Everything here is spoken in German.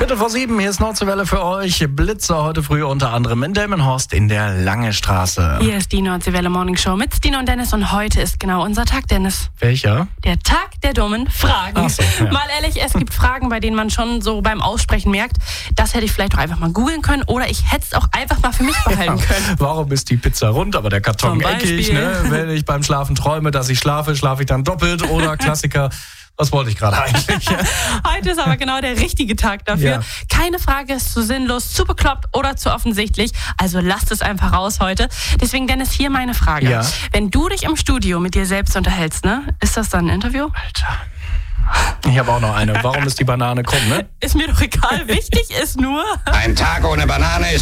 7:15, hier ist Nordseewelle für euch. Blitzer heute früh unter anderem in Delmenhorst in der Lange Straße. Hier ist die Nordseewelle Morning Show mit Stino und Dennis und heute ist genau unser Tag, Dennis. Welcher? Der Tag der dummen Fragen. Ach so, ja. Mal ehrlich, es gibt Fragen, bei denen man schon so beim Aussprechen merkt, das hätte ich vielleicht auch einfach mal googeln können oder ich hätte es auch einfach mal für mich behalten können. Warum ist die Pizza rund, aber der Karton eckig? Ne? Wenn ich beim Schlafen träume, dass ich schlafe, schlafe ich dann doppelt oder Klassiker. Was wollte ich gerade eigentlich? Heute ist aber genau der richtige Tag dafür. Ja. Keine Frage ist zu sinnlos, zu bekloppt oder zu offensichtlich. Also lasst es einfach raus heute. Deswegen, Dennis, hier meine Frage. Ja. Wenn du dich im Studio mit dir selbst unterhältst, ne, ist das dann ein Interview? Alter. Ich habe auch noch eine. Warum ist die Banane krumm, ne? Ist mir doch egal. Wichtig ist nur... Ein Tag ohne Banane ist